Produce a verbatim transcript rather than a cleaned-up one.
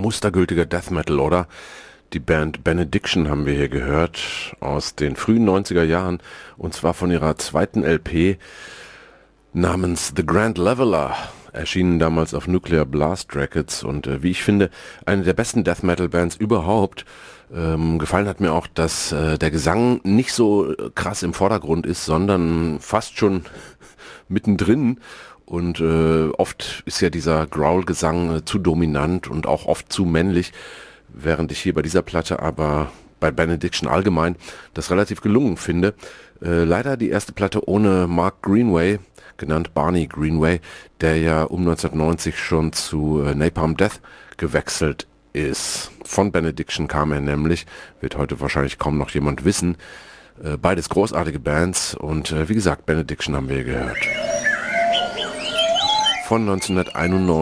Mustergültiger Death Metal, oder? Die Band Benediction haben wir hier gehört, aus den frühen neunziger Jahren, und zwar von ihrer zweiten L P namens The Grand Leveler, erschienen damals auf Nuclear Blast Records und äh, wie ich finde, eine der besten Death Metal Bands überhaupt. Ähm, gefallen hat mir auch, dass äh, der Gesang nicht so krass im Vordergrund ist, sondern fast schon mittendrin. Und äh, oft ist ja dieser Growl-Gesang äh, zu dominant und auch oft zu männlich, während ich hier bei dieser Platte aber bei Benediction allgemein das relativ gelungen finde. Äh, leider die erste Platte ohne Mark Greenway, genannt Barney Greenway, der ja um neunzehnhundertneunzig schon zu äh, Napalm Death gewechselt ist. Von Benediction kam er nämlich, wird heute wahrscheinlich kaum noch jemand wissen. Äh, beides großartige Bands und äh, wie gesagt, Benediction haben wir gehört. Von neunzehnhunderteinundneunzig.